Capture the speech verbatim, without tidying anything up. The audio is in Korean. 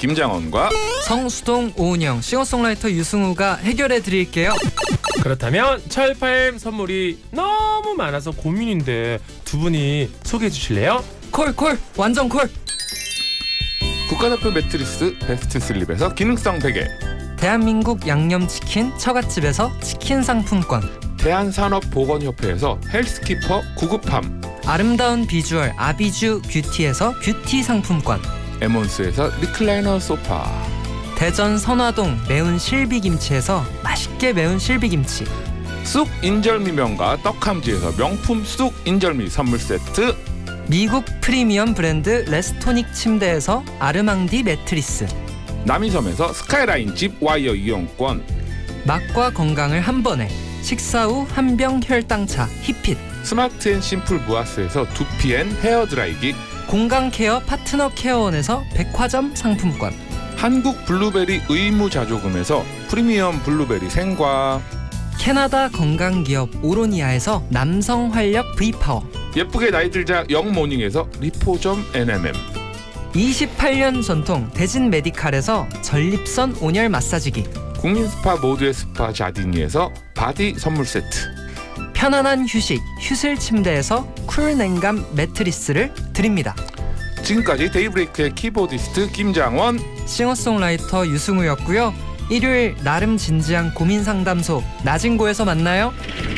김장원과 성수동 오은영, 싱어송라이터 유승우가 해결해 드릴게요. 그렇다면 철파엠 선물이 너무 많아서 고민인데 두 분이 소개해 주실래요? 콜 콜 완전 콜. 국가대표 매트리스 베스트 슬립에서 기능성 베개, 대한민국 양념치킨 처갓집에서 치킨 상품권, 대한산업보건협회에서 헬스키퍼 구급함, 아름다운 비주얼 아비주 뷰티에서 뷰티 상품권, 에몬스에서 리클라이너 소파, 대전 선화동 매운 실비김치에서 맛있게 매운 실비김치, 쑥 인절미 명가 떡함지에서 명품 쑥 인절미 선물 세트, 미국 프리미엄 브랜드 레스토닉 침대에서 아르망디 매트리스, 남이섬에서 스카이라인 집 와이어 이용권, 맛과 건강을 한 번에 식사 후 한병 혈당차 히핏, 스마트 앤 심플 무아스에서 두피앤 헤어드라이기, 건강 케어 파트너 케어원에서 백화점 상품권, 한국 블루베리 의무자조금에서 프리미엄 블루베리 생과, 캐나다 건강기업 오로니아에서 남성 활력 V파워, 예쁘게 나이 들자 영모닝에서 리포점 엔엠엠, 이십팔 년 전통 대진 메디칼에서 전립선 온열 마사지기, 국민 스파 모두의 스파 자디니에서 바디 선물 세트, 편안한 휴식 휴슬 침대에서 쿨 냉감 매트리스를 드립니다. 지금까지 데이브레이크의 키보디스트 김장원, 싱어송라이터 유승우였고요. 일요일 나름 진지한 고민 상담소 나진고에서 만나요.